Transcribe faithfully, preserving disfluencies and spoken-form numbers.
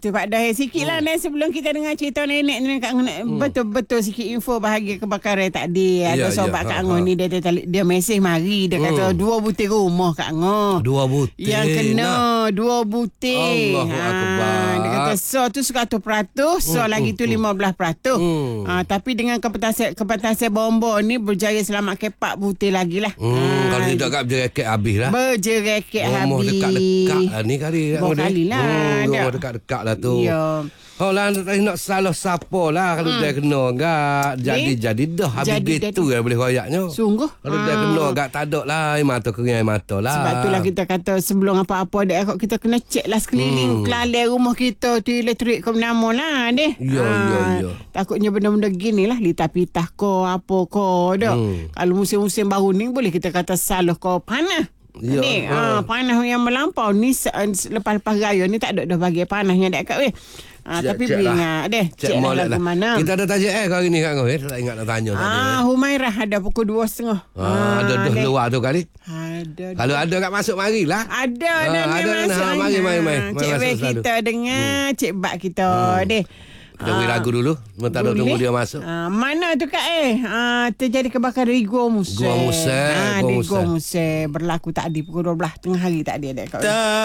tu Pak Dah. Sikit lah hmm. sebelum kita dengar cerita nenek ni Kak Angah, hmm. betul-betul sikit info bahagia kebakaran tadi. Ada yeah, sobat yeah. Kak Angah ni dia, dia, dia mesej mari. Dia kata hmm. dua butir rumah Kak Angah. Dua butir. Yang kena nah. dua butir. Allahu Akbar. Dia kata so tu seratus peratus, so hmm. lagi tu lima belas peratus. Hmm. Ha, tapi dengan kepetasan kepetasan bomba ni berjaya selamatkan empat butir lagi lah. Hmm. Ha, kalau tidak kat berjerekek habis lah. Berjerekek habis. Rumah dekat-dekat lah ni kali. Dua kali lah. Hmm, rumah dekat-dekat lah tu. Ya. Oh lah, nak salah siapa lah kalau hmm. dia kena enggak. Jadi-jadi dah habis gitu yang boleh royaknya. Sungguh. Kalau ha. dia kena enggak tak ada lah. Air mata kering air mata lah. Sebab itulah kita kata sebelum apa-apa dek, kita kena cek lah sekeliling hmm. kelalai rumah kita tu elektrik ke menama lah deh. Ya, ha. ya, ya. Takutnya benda-benda gini lah. Litah-pitah ko apa ko dah. Hmm. Kalau musim-musim baru ni boleh kita kata salah ko panas. Ya, ni, ha. Ha, panas yang melampau ni lepas-lepas raya ni tak ada dah bagi panasnya dek kat weh. Ah, cek, tapi cek ingat lah. deh cek, cek lah lagu mana. Kita ada tajuk eh kali ni Kak Ngoi, tak ingat nak tanya tadi. Ah, Humairah ada pukul dua setengah. Ah, ada dah luar tu kali. Ada. Kalau ada kat masuk marilah. Ada ah, ada ada masuk. Ha, mari mari mari. Cik Wei kita dengar, hmm. cik bak kita hmm. deh. Kita beri lagu dulu. Sementara tunggu dia masuk. Ah, mana tu Kak eh? Ah, terjadi kebakaran di Gua Musai. Gua Musai. Ah, di Gua Musai berlaku tadi pukul dua belas tengah hari tadi ada Kak.